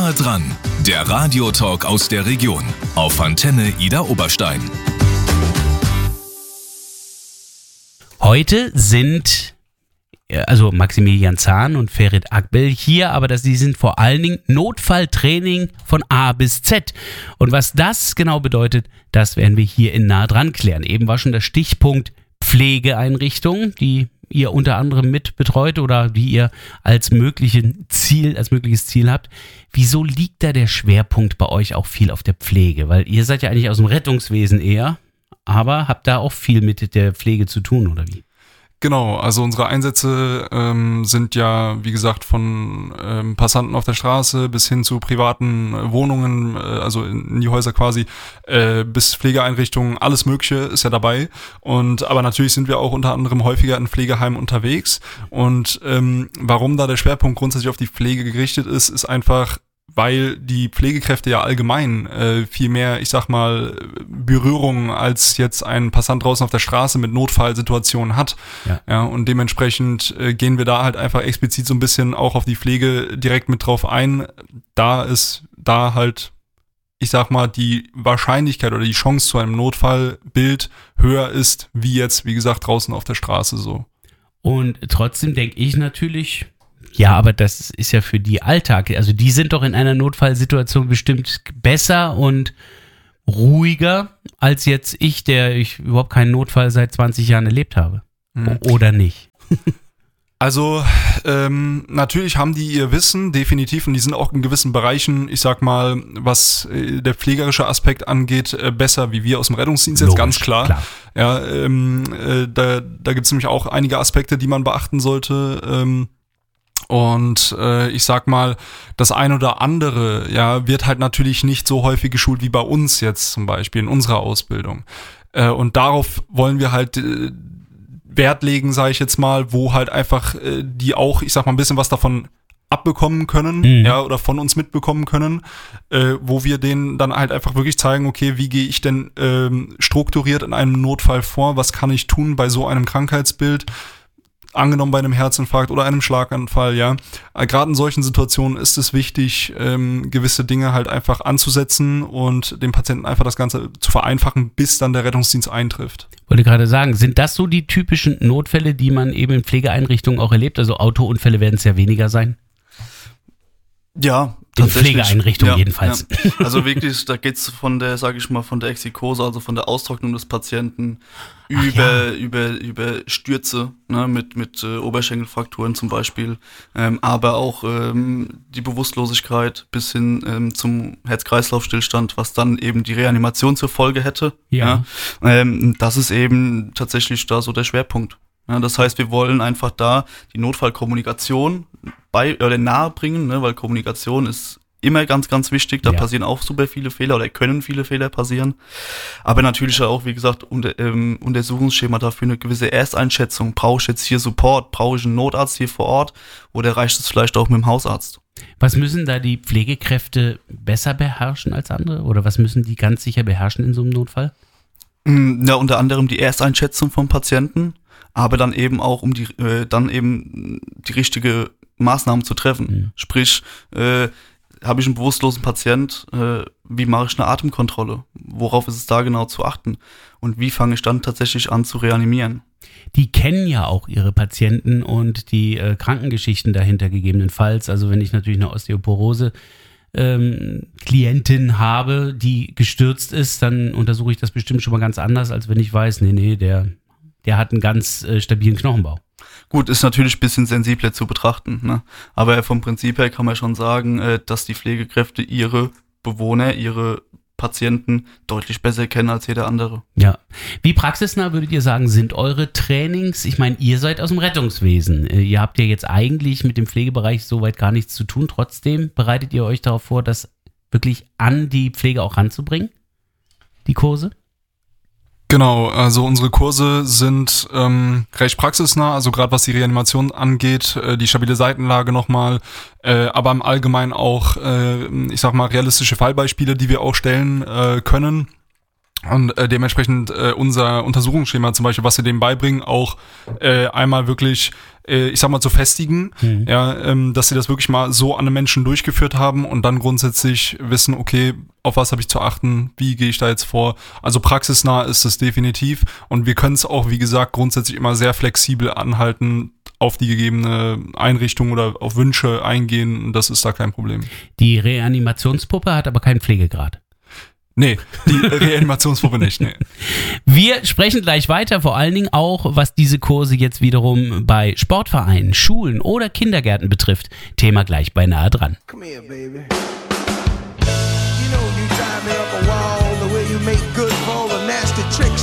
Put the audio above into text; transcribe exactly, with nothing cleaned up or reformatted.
Nahe dran, der Radiotalk aus der Region auf Antenne Idar Oberstein. Heute sind also Maximilian Zahn und Ferit Akbel hier, aber das, die sind vor allen Dingen Notfalltraining von A bis Z. Und was das genau bedeutet, das werden wir hier in Nahe dran klären. Eben war schon der Stichpunkt Pflegeeinrichtungen, die ihr unter anderem mit betreut oder die ihr als möglichen Ziel, als mögliches Ziel habt. Wieso liegt da der Schwerpunkt bei euch auch viel auf der Pflege? Weil ihr seid ja eigentlich aus dem Rettungswesen eher, aber habt da auch viel mit der Pflege zu tun, oder wie? Genau, also unsere Einsätze ähm, sind ja, wie gesagt, von ähm, Passanten auf der Straße bis hin zu privaten äh, Wohnungen, äh, also in, in die Häuser quasi, äh, bis Pflegeeinrichtungen, alles Mögliche ist ja dabei. Und aber natürlich sind wir auch unter anderem häufiger in Pflegeheimen unterwegs. Und ähm, warum da der Schwerpunkt grundsätzlich auf die Pflege gerichtet ist, ist einfach, weil die Pflegekräfte ja allgemein äh, viel mehr, ich sag mal, Berührungen als jetzt ein Passant draußen auf der Straße mit Notfallsituationen hat. Ja, ja und dementsprechend äh, gehen wir da halt einfach explizit so ein bisschen auch auf die Pflege direkt mit drauf ein. Da ist da halt, ich sag mal, die Wahrscheinlichkeit oder die Chance zu einem Notfallbild höher ist, wie jetzt, wie gesagt, draußen auf der Straße so. Und trotzdem denke ich natürlich, ja, aber das ist ja für die Alltag. Also die sind doch in einer Notfallsituation bestimmt besser und ruhiger als jetzt ich, der ich überhaupt keinen Notfall seit zwanzig Jahren erlebt habe. Mhm. Oder nicht? Also ähm, natürlich haben die ihr Wissen, definitiv, und die sind auch in gewissen Bereichen, ich sag mal, was äh, der pflegerische Aspekt angeht, äh, besser wie wir aus dem Rettungsdienst, jetzt. Logisch, ganz klar. klar. Ja, ähm, äh, da, da gibt es nämlich auch einige Aspekte, die man beachten sollte. Ähm, Und äh, ich sag mal, das ein oder andere, ja, wird halt natürlich nicht so häufig geschult wie bei uns jetzt zum Beispiel in unserer Ausbildung. Äh, und darauf wollen wir halt äh, Wert legen, sage ich jetzt mal, wo halt einfach äh, die auch, ich sag mal, ein bisschen was davon abbekommen können, mhm. ja, oder von uns mitbekommen können, äh, wo wir denen dann halt einfach wirklich zeigen, okay, wie gehe ich denn ähm, strukturiert in einem Notfall vor, was kann ich tun bei so einem Krankheitsbild, angenommen bei einem Herzinfarkt oder einem Schlaganfall, ja. Gerade in solchen Situationen ist es wichtig, ähm, gewisse Dinge halt einfach anzusetzen und dem Patienten einfach das Ganze zu vereinfachen, bis dann der Rettungsdienst eintrifft. Ich wollte gerade sagen, sind das so die typischen Notfälle, die man eben in Pflegeeinrichtungen auch erlebt? Also Autounfälle werden es ja weniger sein? Ja, in Pflegeeinrichtungen ja, jedenfalls. Ja. Also wirklich, da geht's von der, sage ich mal, von der Exikose, also von der Austrocknung des Patienten über ja. über über Stürze, ne, mit mit äh, Oberschenkelfrakturen zum Beispiel, ähm, aber auch ähm, die Bewusstlosigkeit bis hin ähm, zum Herz-Kreislauf-Stillstand, was dann eben die Reanimation zur Folge hätte. Ja. ja. Ähm, das ist eben tatsächlich da so der Schwerpunkt. Ja, das heißt, wir wollen einfach da die Notfallkommunikation bei oder nahe bringen, ne, weil Kommunikation ist immer ganz, ganz wichtig. Da ja. passieren auch super viele Fehler oder können viele Fehler passieren. Aber natürlich auch, wie gesagt, unter, ähm, Untersuchungsschema dafür eine gewisse Ersteinschätzung. Brauche ich jetzt hier Support? Brauche ich einen Notarzt hier vor Ort? Oder reicht es vielleicht auch mit dem Hausarzt? Was müssen da die Pflegekräfte besser beherrschen als andere? Oder was müssen die ganz sicher beherrschen in so einem Notfall? Ja, unter anderem die Ersteinschätzung vom Patienten, aber dann eben auch, um die äh, dann eben die richtige Maßnahmen zu treffen. Mhm. Sprich, äh, habe ich einen bewusstlosen Patient, äh, wie mache ich eine Atemkontrolle? Worauf ist es da genau zu achten? Und wie fange ich dann tatsächlich an zu reanimieren? Die kennen ja auch ihre Patienten und die äh, Krankengeschichten dahinter gegebenenfalls. Also wenn ich natürlich eine Osteoporose ähm, Klientin habe, die gestürzt ist, dann untersuche ich das bestimmt schon mal ganz anders, als wenn ich weiß, nee, nee, der, der hat einen ganz äh, stabilen Knochenbau. Gut, ist natürlich ein bisschen sensibler zu betrachten, ne? Aber vom Prinzip her kann man schon sagen, äh, dass die Pflegekräfte ihre Bewohner, ihre Patienten deutlich besser kennen als jeder andere. Ja. Wie praxisnah würdet ihr sagen, sind eure Trainings? Ich meine, ihr seid aus dem Rettungswesen. Ihr habt ja jetzt eigentlich mit dem Pflegebereich soweit gar nichts zu tun. Trotzdem bereitet ihr euch darauf vor, das wirklich an die Pflege auch ranzubringen? Die Kurse? Genau, also unsere Kurse sind ähm, recht praxisnah, also gerade was die Reanimation angeht, äh, die stabile Seitenlage nochmal, äh, aber im Allgemeinen auch, äh, ich sag mal, realistische Fallbeispiele, die wir auch stellen äh, können. Und äh, dementsprechend äh, unser Untersuchungsschema zum Beispiel, was wir denen beibringen, auch äh, einmal wirklich, äh, ich sag mal, zu festigen, mhm. ja, ähm, dass sie das wirklich mal so an den Menschen durchgeführt haben und dann grundsätzlich wissen, okay, auf was habe ich zu achten, wie gehe ich da jetzt vor. Also praxisnah ist es definitiv und wir können es auch, wie gesagt, grundsätzlich immer sehr flexibel anhalten, auf die gegebene Einrichtung oder auf Wünsche eingehen, das ist da kein Problem. Die Reanimationspuppe hat aber keinen Pflegegrad. Nee, die Reanimationspuppe nicht, nee. Wir sprechen gleich weiter, vor allen Dingen auch, was diese Kurse jetzt wiederum bei Sportvereinen, Schulen oder Kindergärten betrifft. Thema gleich beinahe dran. Come here, baby. You know you drive me up a wall, the way you make good for all the nasty tricks